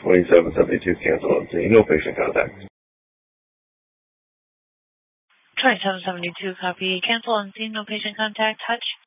2772, cancel unseen, no patient contact. 2772, copy. Cancel unseen, no patient contact. Hutch.